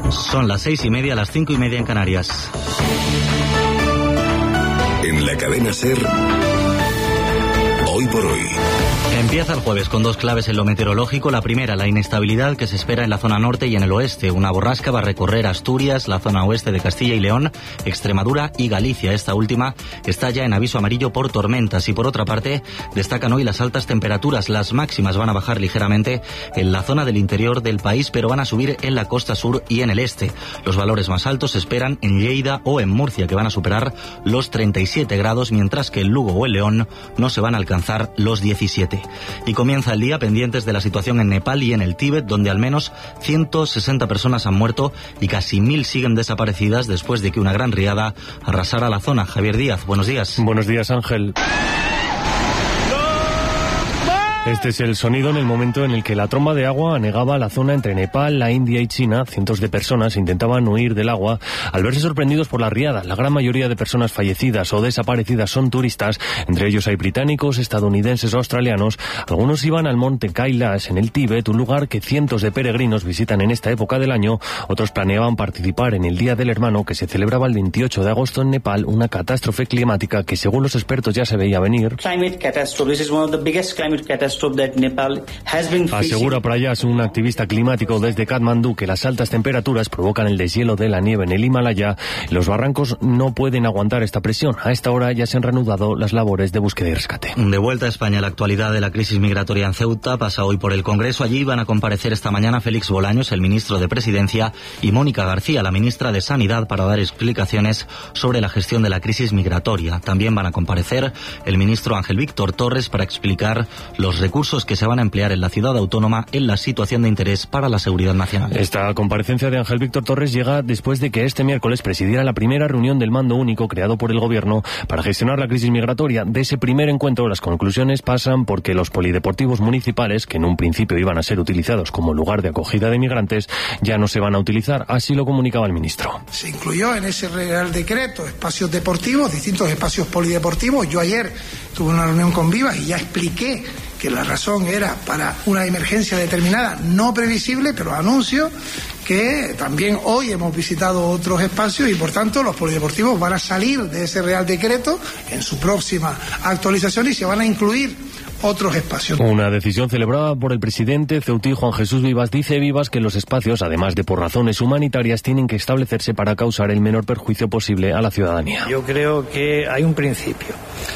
Son las 6:30, las 5:30 en Canarias. En la cadena SER, Hoy por Hoy. Empieza el jueves con dos claves en lo meteorológico. La primera, la inestabilidad que se espera en la zona norte y en el oeste. Una borrasca va a recorrer Asturias, la zona oeste de Castilla y León, Extremadura y Galicia. Esta última está ya en aviso amarillo por tormentas. Y por otra parte, destacan hoy las altas temperaturas. Las máximas van a bajar ligeramente en la zona del interior del país, pero van a subir en la costa sur y en el este. Los valores más altos se esperan en Lleida o en Murcia, que van a superar los 37 grados, mientras que en Lugo o en León no se van a alcanzar los 17. Y comienza el día pendientes de la situación en Nepal y en el Tíbet, donde al menos 160 personas han muerto y casi 1000 siguen desaparecidas después de que una gran riada arrasara la zona. Javier Díaz, buenos días. Buenos días, Ángel. Este es el sonido en el momento en el que la tromba de agua anegaba la zona entre Nepal, la India y China. Cientos de personas intentaban huir del agua al verse sorprendidos por la riada. La gran mayoría de personas fallecidas o desaparecidas son turistas. Entre ellos hay británicos, estadounidenses o australianos. Algunos iban al monte Kailash en el Tíbet, un lugar que cientos de peregrinos visitan en esta época del año. Otros planeaban participar en el Día del Hermano, que se celebraba el 28 de agosto en Nepal, una catástrofe climática que según los expertos ya se veía venir. Asegura Prayas, un activista climático desde Katmandú, que las altas temperaturas provocan el deshielo de la nieve en el Himalaya y los barrancos no pueden aguantar esta presión. A esta hora ya se han reanudado las labores de búsqueda y rescate. De vuelta a España, la actualidad de la crisis migratoria en Ceuta pasa hoy por el Congreso. Allí van a comparecer esta mañana Félix Bolaños, el ministro de Presidencia, y Mónica García, la ministra de Sanidad, para dar explicaciones sobre la gestión de la crisis migratoria. También van a comparecer el ministro Ángel Víctor Torres para explicar los recursos que se van a emplear en la ciudad autónoma en la situación de interés para la seguridad nacional. Esta comparecencia de Ángel Víctor Torres llega después de que este miércoles presidiera la primera reunión del mando único creado por el Gobierno para gestionar la crisis migratoria. De ese primer encuentro, las conclusiones pasan porque los polideportivos municipales, que en un principio iban a ser utilizados como lugar de acogida de migrantes, ya no se van a utilizar. Así lo comunicaba el ministro. Se incluyó en ese Real Decreto espacios deportivos, distintos espacios polideportivos. Yo ayer tuve una reunión con Vivas y ya expliqué que la razón era para una emergencia determinada, no previsible, pero anuncio que también hoy hemos visitado otros espacios y por tanto los polideportivos van a salir de ese Real Decreto en su próxima actualización y se van a incluir otros espacios. Una decisión celebrada por el presidente ceutí Juan Jesús Vivas. Dice Vivas que los espacios, además de por razones humanitarias, tienen que establecerse para causar el menor perjuicio posible a la ciudadanía. Yo creo que hay un principio.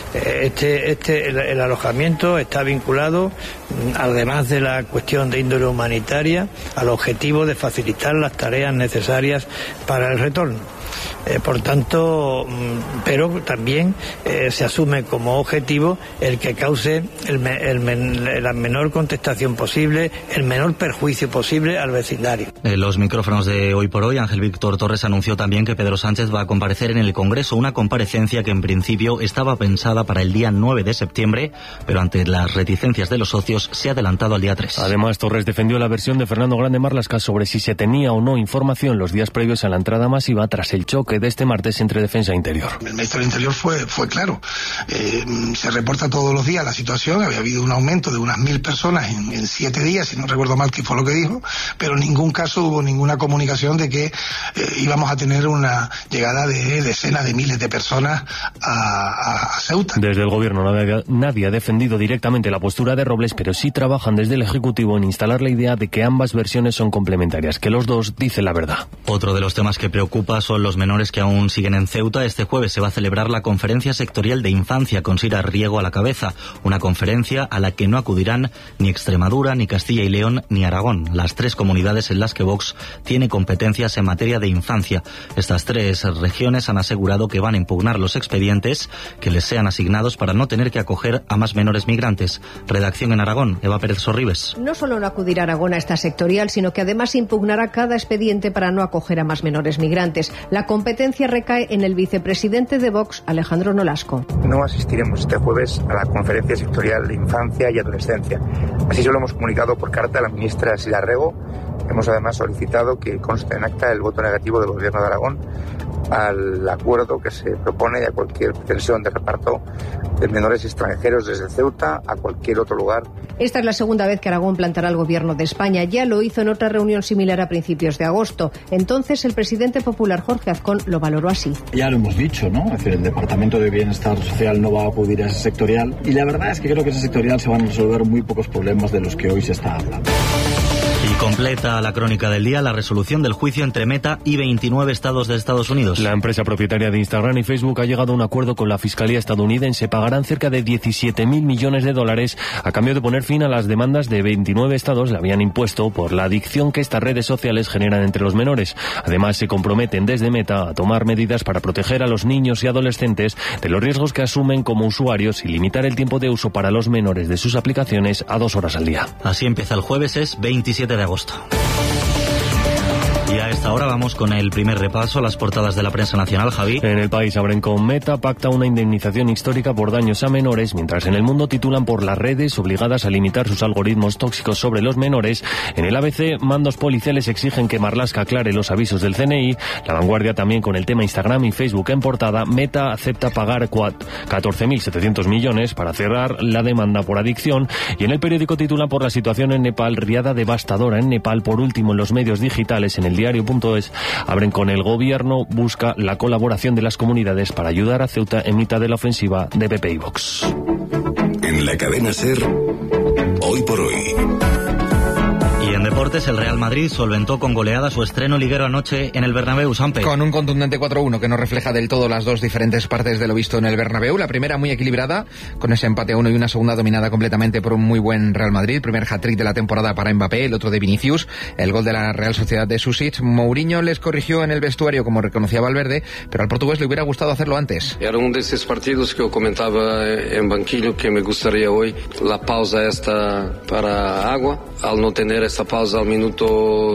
El alojamiento está vinculado, además de la cuestión de índole humanitaria, al objetivo de facilitar las tareas necesarias para el retorno. Por tanto, pero también se asume como objetivo el que cause la menor contestación posible, el menor perjuicio posible al vecindario. En los micrófonos de Hoy por Hoy, Ángel Víctor Torres anunció también que Pedro Sánchez va a comparecer en el Congreso, una comparecencia que en principio estaba pensada para el día 9 de septiembre, pero ante las reticencias de los socios se ha adelantado al día 3. Además, Torres defendió la versión de Fernando Grande Marlaska sobre si se tenía o no información los días previos a la entrada masiva tras el choque de este martes entre Defensa e Interior. El ministro del Interior fue claro. Se reporta todos los días la situación. Había habido un aumento de unas 1000 personas en 7 días, si no recuerdo mal que fue lo que dijo, pero en ningún caso hubo ninguna comunicación de que íbamos a tener una llegada de decenas de miles de personas a Ceuta. Desde el Gobierno nadie ha defendido directamente la postura de Robles, pero sí trabajan desde el Ejecutivo en instalar la idea de que ambas versiones son complementarias, que los dos dicen la verdad. Otro de los temas que preocupa son los menores que aún siguen en Ceuta. Este jueves se va a celebrar la Conferencia Sectorial de Infancia con Sira Riego a la cabeza, una conferencia a la que no acudirán ni Extremadura, ni Castilla y León, ni Aragón, las tres comunidades en las que Vox tiene competencias en materia de infancia. Estas tres regiones han asegurado que van a impugnar los expedientes que les sean asignados para no tener que acoger a más menores migrantes. Redacción en Aragón, Eva Pérez Sorribes. No solo no acudirá Aragón a esta sectorial, sino que además impugnará cada expediente para no acoger a más menores migrantes. La competencia recae en el vicepresidente de Vox, Alejandro Nolasco. No asistiremos este jueves a la Conferencia Sectorial de Infancia y Adolescencia. Así se lo hemos comunicado por carta a la ministra Sira Riego. Hemos además solicitado que conste en acta el voto negativo del Gobierno de Aragón al acuerdo que se propone y a cualquier pretensión de reparto de menores extranjeros desde Ceuta a cualquier otro lugar. Esta es la segunda vez que Aragón plantará al Gobierno de España. Ya lo hizo en otra reunión similar a principios de agosto. Entonces el presidente popular Jorge Azcón lo valoró así. Ya lo hemos dicho, ¿no? Es decir, el Departamento de Bienestar Social no va a acudir a ese sectorial. Y la verdad es que creo que ese sectorial se van a resolver muy pocos problemas de los que hoy se está hablando. Y completa la crónica del día la resolución del juicio entre Meta y 29 estados de Estados Unidos. La empresa propietaria de Instagram y Facebook ha llegado a un acuerdo con la Fiscalía estadounidense. Pagarán cerca de 17.000 millones de dólares a cambio de poner fin a las demandas de 29 estados le habían impuesto por la adicción que estas redes sociales generan entre los menores. Además, se comprometen desde Meta a tomar medidas para proteger a los niños y adolescentes de los riesgos que asumen como usuarios y limitar el tiempo de uso para los menores de sus aplicaciones a 2 horas al día. Así empieza el jueves, es 27 de agosto. Y a esta hora vamos con el primer repaso a las portadas de la prensa nacional, Javi. En El País abren con Meta pacta una indemnización histórica por daños a menores, mientras en El Mundo titulan por las redes obligadas a limitar sus algoritmos tóxicos sobre los menores. En el ABC, mandos policiales exigen que Marlaska aclare los avisos del CNI. La Vanguardia también con el tema Instagram y Facebook en portada. Meta acepta pagar 14.700 millones para cerrar la demanda por adicción. Y en El Periódico titulan por la situación en Nepal, riada devastadora en Nepal. Por último, en los medios digitales, en el diario.es abren con el gobierno busca la colaboración de las comunidades para ayudar a Ceuta en mitad de la ofensiva de PP y Vox. En la cadena SER, hoy por hoy. Y en deportes, el Real Madrid solventó con goleada su estreno liguero anoche en el Bernabéu, Sampe. Con un contundente 4-1 que no refleja del todo las dos diferentes partes de lo visto en el Bernabéu. La primera muy equilibrada, con ese empate a 1 y una segunda dominada completamente por un muy buen Real Madrid. Primer hat-trick de la temporada para Mbappé, el otro de Vinicius, el gol de la Real Sociedad de Susic. Mourinho les corrigió en el vestuario, como reconocía Valverde, pero al portugués le hubiera gustado hacerlo antes. Era de esos partidos que yo comentaba en banquillo que me gustaría hoy, la pausa esta para agua. Al no tener esta pausa al minuto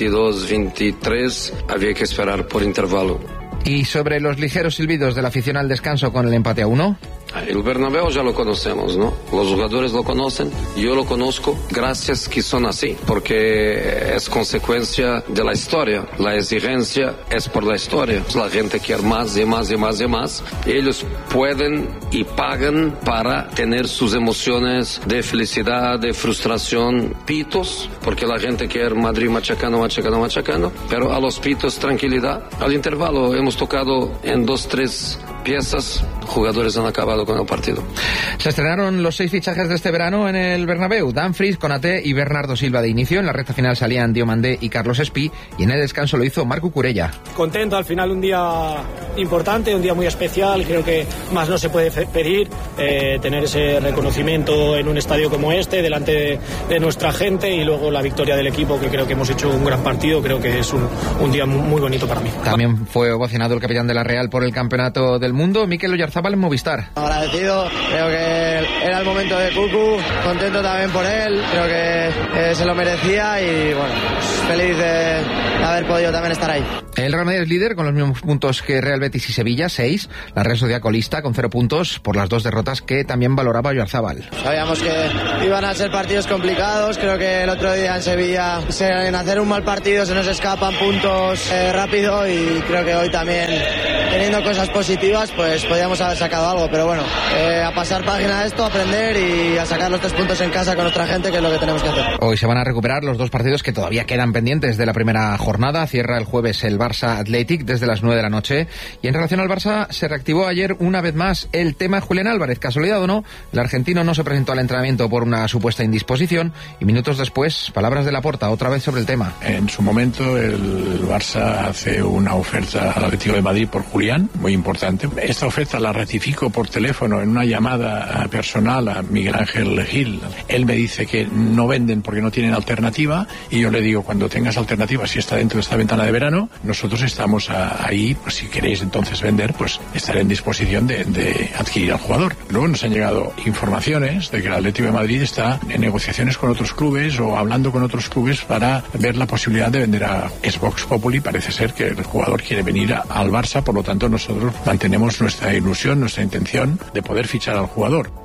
22-23, había que esperar por intervalo. Y sobre los ligeros silbidos de la afición al descanso con el empate a 1. El Bernabéu ya lo conocemos, ¿no? Los jugadores lo conocen, yo lo conozco, gracias que son así, porque es consecuencia de la historia. La exigencia es por la historia. La gente quiere más y más y más y más. Ellos pueden y pagan para tener sus emociones de felicidad, de frustración, pitos, porque la gente quiere Madrid machacando, machacando, machacando, pero a los pitos tranquilidad. Al intervalo hemos tocado en 2-3 piezas, jugadores han acabado con el partido. Se estrenaron los 6 fichajes de este verano en el Bernabéu. Dumfries, Konaté y Bernardo Silva de inicio. En la recta final salían Diomandé y Carlos Espí, y en el descanso lo hizo Marco Curella. Contento, al final un día importante, un día muy especial. Creo que más no se puede pedir, tener ese reconocimiento en un estadio como este, delante de nuestra gente, y luego la victoria del equipo, que creo que hemos hecho un gran partido. Creo que es un día muy bonito para mí. También fue ovacionado el capitán de la Real por el campeonato del mundo, Mikel Oyarzabal en Movistar. Agradecido, creo que era el momento de Cucu, contento también por él, creo que se lo merecía y bueno, feliz de haber podido también estar ahí. El Real Madrid es líder con los mismos puntos que Real Betis y Sevilla, 6. La Real Sociedad colista con 0 puntos por las 2 derrotas que también valoraba Oyarzabal. Sabíamos que iban a ser partidos complicados, creo que el otro día en Sevilla en hacer un mal partido se nos escapan puntos rápido, y creo que hoy también, teniendo cosas positivas, pues podíamos haber sacado algo, pero bueno, a pasar página a esto, a aprender y a sacar los 3 puntos en casa con nuestra gente, que es lo que tenemos que hacer. Hoy se van a recuperar los 2 partidos que todavía quedan pendientes de la primera jornada. Cierra el jueves el Barça Athletic desde las 9 de la noche, y en relación al Barça se reactivó ayer una vez más el tema Julián Álvarez. Casualidad o no, el argentino no se presentó al entrenamiento por una supuesta indisposición, y minutos después, palabras de Laporta otra vez sobre el tema. En su momento el Barça hace una oferta al Atlético de Madrid por Julián, muy importante. Esta oferta la ratifico por teléfono en una llamada personal a Miguel Ángel Gil. Él me dice que no venden porque no tienen alternativa, y yo le digo, cuando tengas alternativa, si está dentro de esta ventana de verano, nosotros estamos ahí, pues si queréis entonces vender, pues estaré en disposición de adquirir al jugador. Luego nos han llegado informaciones de que el Atlético de Madrid está en negociaciones con otros clubes o hablando con otros clubes para ver la posibilidad de vender a Vox Populi. Parece ser que el jugador quiere venir al Barça, por lo tanto nosotros mantenemos nuestra ilusión, nuestra intención de poder fichar al jugador.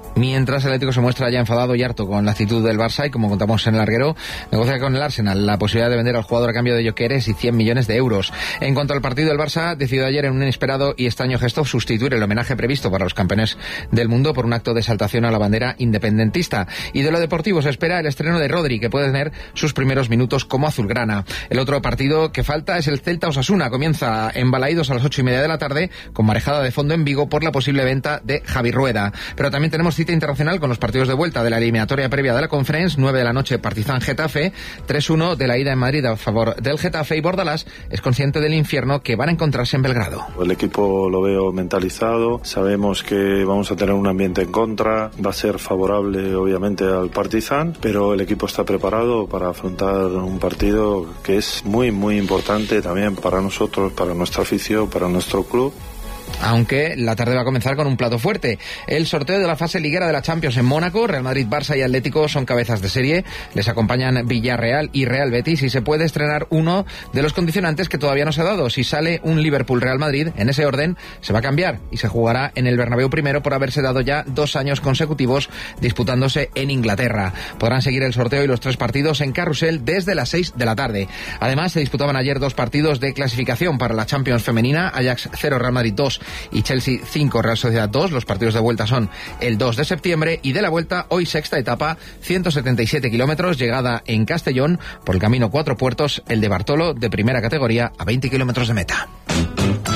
Mientras el Atlético se muestra ya enfadado y harto con la actitud del Barça y, como contamos en el larguero, negocia con el Arsenal la posibilidad de vender al jugador a cambio de Gyökeres y 100 millones de euros. En cuanto al partido, el Barça decidió ayer en un inesperado y extraño gesto sustituir el homenaje previsto para los campeones del mundo por un acto de exaltación a la bandera independentista. Y de lo deportivo se espera el estreno de Rodri, que puede tener sus primeros minutos como azulgrana. El otro partido que falta es el Celta-Osasuna. Comienza en Balaídos a las 8:30 de la tarde, con marejada de fondo en Vigo por la posible venta de Javi Rueda. Pero también tenemos cita internacional con los partidos de vuelta de la eliminatoria previa de la Conference. 9 de la noche, Partizan-Getafe, 3-1 de la ida en Madrid a favor del Getafe, y Bordalás es consciente del infierno que van a encontrarse en Belgrado. El equipo lo veo mentalizado, sabemos que vamos a tener un ambiente en contra, va a ser favorable obviamente al Partizan, pero el equipo está preparado para afrontar un partido que es muy muy importante también para nosotros, para nuestra afición, para nuestro club. Aunque la tarde va a comenzar con un plato fuerte. El sorteo de la fase liguera de la Champions en Mónaco. Real Madrid, Barça y Atlético son cabezas de serie. Les acompañan Villarreal y Real Betis, y se puede estrenar uno de los condicionantes que todavía no se ha dado. Si sale un Liverpool-Real Madrid, en ese orden se va a cambiar y se jugará en el Bernabéu primero, por haberse dado ya 2 años consecutivos disputándose en Inglaterra. Podrán seguir el sorteo y los 3 partidos en Carrusel desde las 6 de la tarde. Además, se disputaban ayer 2 partidos de clasificación para la Champions femenina. Ajax 0, Real Madrid 2 y Chelsea 5, Real Sociedad 2. Los partidos de vuelta son el 2 de septiembre, y de la vuelta hoy sexta etapa, 177 kilómetros, llegada en Castellón por el camino 4 Puertos, el de Bartolo, de primera categoría, a 20 kilómetros de meta.